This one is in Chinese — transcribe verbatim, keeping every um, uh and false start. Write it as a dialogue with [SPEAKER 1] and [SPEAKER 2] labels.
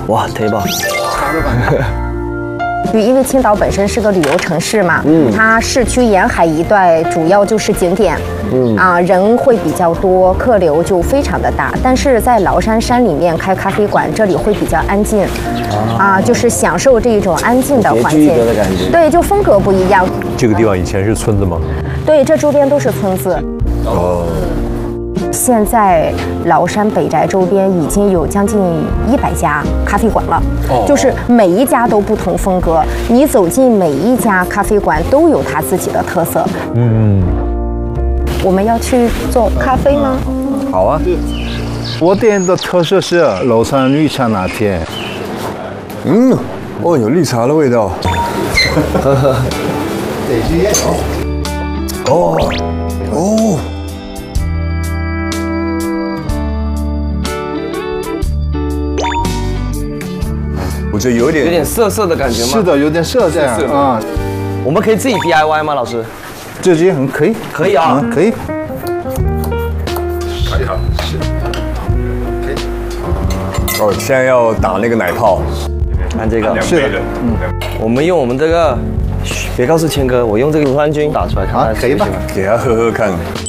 [SPEAKER 1] 哇，忒棒！
[SPEAKER 2] 因为青岛本身是个旅游城市嘛，嗯，它市区沿海一带主要就是景点，嗯啊，人会比较多，客流就非常的大。但是在崂山山里面开咖啡馆，这里会比较安静，啊，就是享受这种安静的环境，
[SPEAKER 1] 的感觉。
[SPEAKER 2] 对，就风格不一样。
[SPEAKER 3] 这个地方以前是村子吗？
[SPEAKER 2] 对，这周边都是村子。哦。现在崂山北宅周边已经有将近一百家咖啡馆了，哦、就是每一家都不同风格。你走进每一家咖啡馆都有它自己的特色。嗯，我们要去做咖啡吗？
[SPEAKER 1] 好啊。
[SPEAKER 4] 我店的特色是崂山绿茶拿铁。
[SPEAKER 1] 嗯，哦，有绿茶的味道。呵呵。哦哦。我觉得有点
[SPEAKER 5] 有点涩涩的感觉吗？
[SPEAKER 4] 是的，有点涩这样啊。
[SPEAKER 5] 我们可以自己 D I Y 吗，老师？
[SPEAKER 4] 自己很可以，
[SPEAKER 5] 可以啊，
[SPEAKER 4] 可以。
[SPEAKER 1] 可以好，是。可以。哦，现在要打那个奶泡，
[SPEAKER 5] 看这个。
[SPEAKER 4] 是的，
[SPEAKER 5] 嗯。我们用我们这个，别告诉谦哥，我用这个乳酸菌打出来看看可以吧？
[SPEAKER 1] 给他喝喝看。